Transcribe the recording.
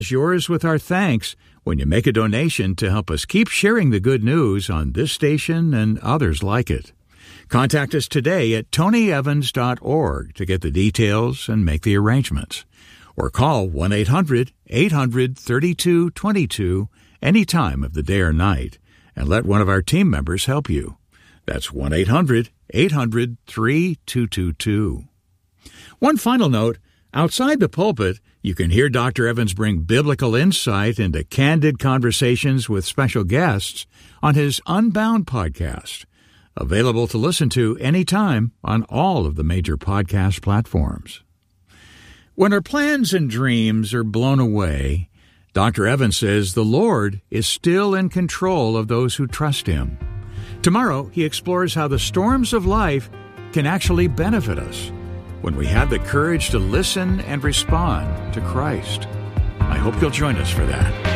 yours with our thanks when you make a donation to help us keep sharing the good news on this station and others like it. Contact us today at tonyevans.org to get the details and make the arrangements. Or call 1-800-800-3222 any time of the day or night and let one of our team members help you. That's 1-800-800-3222. One final note, outside the pulpit, you can hear Dr. Evans bring biblical insight into candid conversations with special guests on his Unbound podcast, available to listen to anytime on all of the major podcast platforms. When our plans and dreams are blown away, Dr. Evans says the Lord is still in control of those who trust Him. Tomorrow, he explores how the storms of life can actually benefit us when we have the courage to listen and respond to Christ. I hope you'll join us for that.